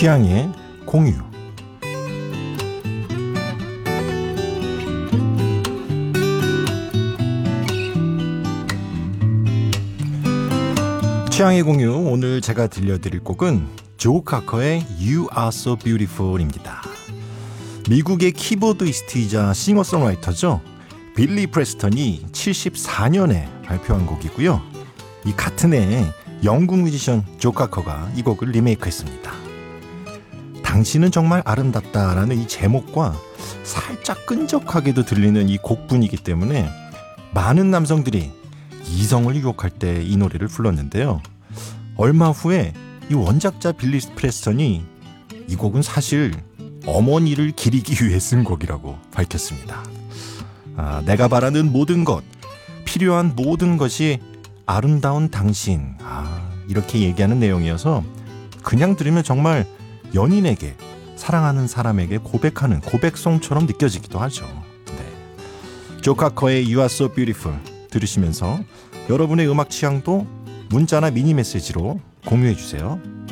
취향의 공유. 취향의 공유, 오늘 제가 들려드릴 곡은 조 카커의 You Are So Beautiful입니다. 미국의 키보드이스트이자 싱어송라이터죠. 빌리 프레스턴이 74년에 발표한 곡이고요. 이 같은 해에 영국 뮤지션 조 카커가 이 곡을 리메이크했습니다. 당신은 정말 아름답다라는 이 제목과 살짝 끈적하게도 들리는 이 곡 분위기 때문에 많은 남성들이 이성을 유혹할 때 이 노래를 불렀는데요. 얼마 후에 이 원작자 빌리 프레스턴이 이 곡은 사실 어머니를 기리기 위해 쓴 곡이라고 밝혔습니다. 내가 바라는 모든 것, 필요한 모든 것이 아름다운 당신, 이렇게 얘기하는 내용이어서 그냥 들으면 정말 연인에게, 사랑하는 사람에게 고백하는 고백송처럼 느껴지기도 하죠. 네. 조 카커의 You Are So Beautiful 들으시면서 여러분의 음악 취향도 문자나 미니 메시지로 공유해 주세요.